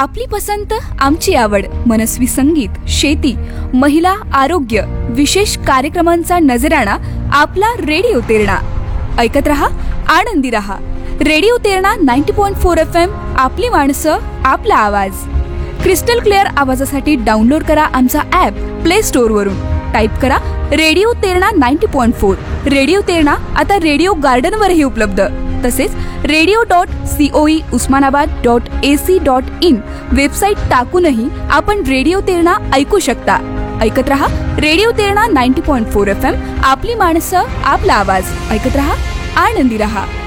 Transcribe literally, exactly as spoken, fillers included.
आपली पसंत आमची आवड, मनस्वी संगीत, शेती, महिला, आरोग्य, विशेष कार्यक्रमांचा नजराणा आपला रेडिओ तेरणा. ऐकत रहा, आनंदी रहा. रेडिओ तेरणा नव्वद पॉइंट चार एफ एम. आपली माणसं, आपला आवाज. क्रिस्टल क्लिअर आवाजासाठी डाउनलोड करा आमचा ॲप प्ले स्टोअर वरून. टाईप करा रेडिओ तेरणा नव्वद पॉइंट चार. रेडिओ तेरणा आता रेडिओ गार्डन वरही उपलब्ध. तसेच radio dot COE Osmanabad dot AC dot in website टाकूनही आपण रेडिओ तेरणा ऐकू शकता. ऐकत रहा रेडिओ तेरणा नव्वद पॉइंट चार एफ एम. आपली माणसं, आपला आवाज. ऐकत रहा, आनंदी रहा.